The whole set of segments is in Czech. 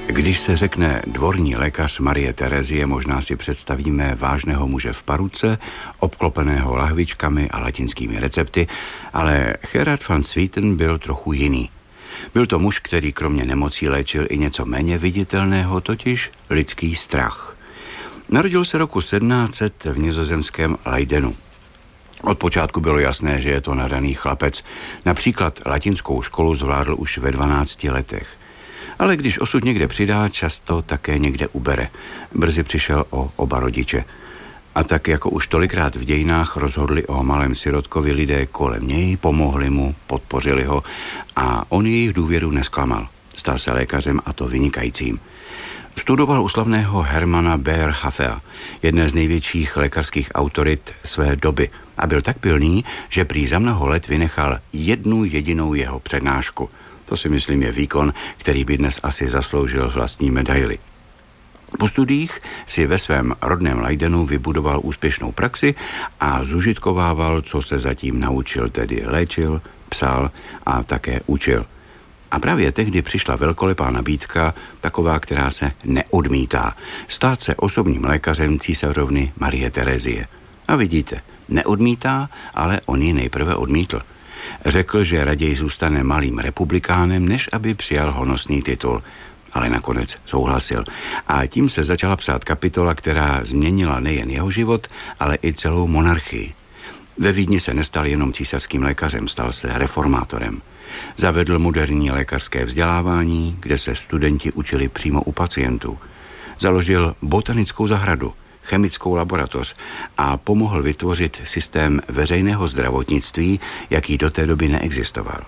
Když se řekne dvorní lékař Marie Terezie, možná si představíme vážného muže v paruce, obklopeného lahvičkami a latinskými recepty, ale Gerard van Swieten byl trochu jiný. Byl to muž, který kromě nemocí léčil i něco méně viditelného, totiž lidský strach. Narodil se roku 1700 v nizozemském Leidenu. Od počátku bylo jasné, že je to nadaný chlapec. Například latinskou školu zvládl už ve 12 letech. Ale když osud někde přidá, často také někde ubere. Brzy přišel o oba rodiče. A tak jako už tolikrát v dějinách rozhodli o malém sirotkovi lidé kolem něj, pomohli mu, podpořili ho a on jejich důvěru nesklamal. Stal se lékařem a to vynikajícím. Studoval u slavného Hermana Beerhafea, jedné z největších lékařských autorit své doby, a byl tak pilný, že prý za mnoho let vynechal jednu jedinou jeho přednášku. To si myslím je výkon, který by dnes asi zasloužil vlastní medaili. Po studiích si ve svém rodném Leidenu vybudoval úspěšnou praxi a zužitkovával, co se zatím naučil, tedy léčil, psal a také učil. A právě tehdy přišla velkolepá nabídka, taková, která se neodmítá, stát se osobním lékařem císařovny Marie Terezie. A vidíte, neodmítá, ale on ji nejprve odmítl. Řekl, že raději zůstane malým republikánem, než aby přijal honosný titul. Ale nakonec souhlasil. A tím se začala psát kapitola, která změnila nejen jeho život, ale i celou monarchii. Ve Vídni se nestal jenom císařským lékařem, stal se reformátorem. Zavedl moderní lékařské vzdělávání, kde se studenti učili přímo u pacientů. Založil botanickou zahradu, chemickou laboratoř a pomohl vytvořit systém veřejného zdravotnictví, jaký do té doby neexistoval.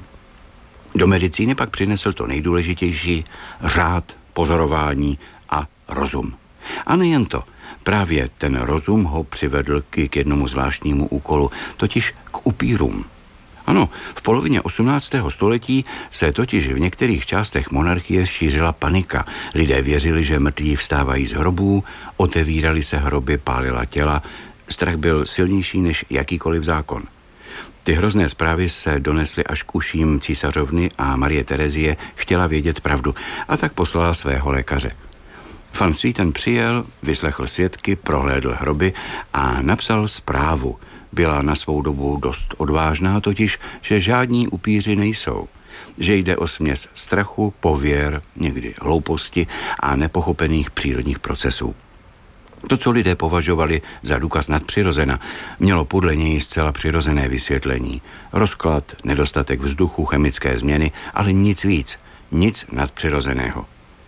Do medicíny pak přinesl to nejdůležitější: řád, pozorování a rozum. A nejen to, právě ten rozum ho přivedl k jednomu zvláštnímu úkolu, totiž k upírům. Ano, v polovině 18. století se totiž v některých částech monarchie šířila panika. Lidé věřili, že mrtví vstávají z hrobů, otevíraly se hroby, pálila těla. Strach byl silnější než jakýkoliv zákon. Ty hrozné zprávy se donesly až k uším císařovny a Marie Terezie chtěla vědět pravdu a tak poslala svého lékaře. Van Swieten přijel, vyslechl svědky, prohlédl hroby a napsal zprávu. Byla na svou dobu dost odvážná, totiž, že žádní upíři nejsou, že jde o směs strachu, pověr, někdy hlouposti a nepochopených přírodních procesů. To, co lidé považovali za důkaz nadpřirozena, mělo podle něj zcela přirozené vysvětlení. Rozklad, nedostatek vzduchu, chemické změny, ale nic víc, nic nadpřirozeného.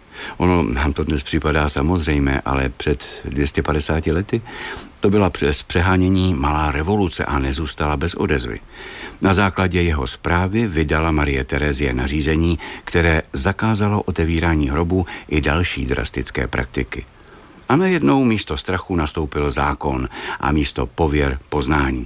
Ono nám to dnes připadá samozřejmé, ale před 250 lety to byla přes přehánění malá revoluce a nezůstala bez odezvy. Na základě jeho zprávy vydala Marie Terezie nařízení, které zakázalo otevírání hrobů i další drastické praktiky. A najednou místo strachu nastoupil zákon a místo pověr poznání.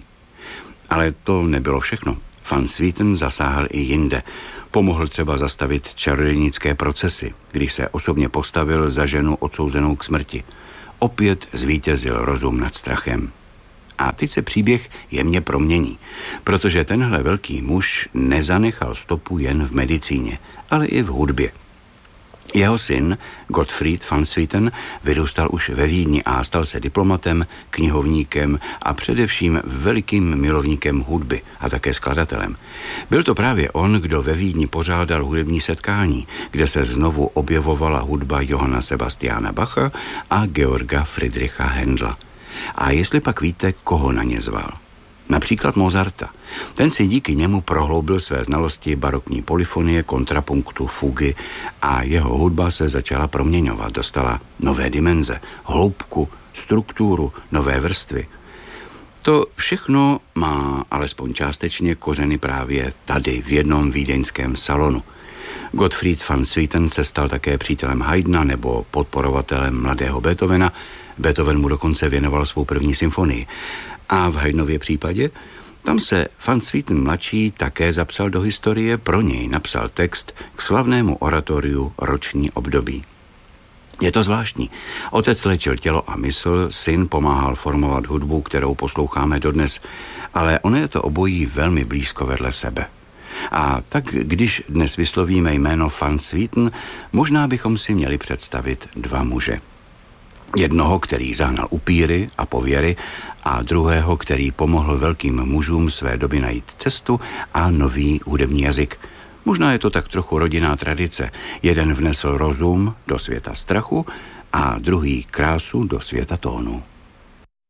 Ale to nebylo všechno. Van Swieten zasáhl i jinde. Pomohl třeba zastavit čarodějnické procesy, když se osobně postavil za ženu odsouzenou k smrti. Opět zvítězil rozum nad strachem. A teď se příběh jemně promění, protože tenhle velký muž nezanechal stopu jen v medicíně, ale i v hudbě. Jeho syn, Gottfried van Swieten, vyrůstal už ve Vídni a stal se diplomatem, knihovníkem a především velikým milovníkem hudby a také skladatelem. Byl to právě on, kdo ve Vídni pořádal hudební setkání, kde se znovu objevovala hudba Johanna Sebastiana Bacha a Georga Friedricha Händla. A jestli pak víte, koho na ně zval? Například Mozarta. Ten si díky němu prohloubil své znalosti barokní polyfonie, kontrapunktu, fugy a jeho hudba se začala proměňovat, dostala nové dimenze, hloubku, strukturu, nové vrstvy. To všechno má alespoň částečně kořeny právě tady, v jednom vídeňském salonu. Gottfried van Swieten se stal také přítelem Haydna nebo podporovatelem mladého Beethovena. Beethoven mu dokonce věnoval svou první symfonii. A v Haydnově případě, tam se van Swieten mladší také zapsal do historie, pro něj napsal text k slavnému oratoriu Roční období. Je to zvláštní. Otec léčil tělo a mysl, syn pomáhal formovat hudbu, kterou posloucháme dodnes, ale ono je to obojí velmi blízko vedle sebe. A tak když dnes vyslovíme jméno Van Swieten, možná bychom si měli představit dva muže. Jednoho, který zahnal upíry a pověry, a druhého, který pomohl velkým mužům své doby najít cestu a nový hudební jazyk. Možná je to tak trochu rodinná tradice. Jeden vnesl rozum do světa strachu a druhý krásu do světa tónu.